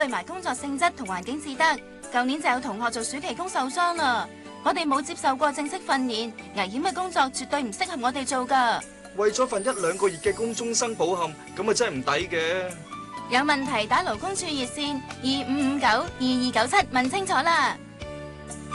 對埋工作性質同環境至得。舊年就有同學做暑期工受傷啦。我哋冇接受過正式訓練，危險嘅工作絕對唔適合我哋做㗎。 為咗份1-2個月嘅工終生抱憾，咁啊真係唔抵嘅。 有問題打勞工處熱線25592297問清楚啦。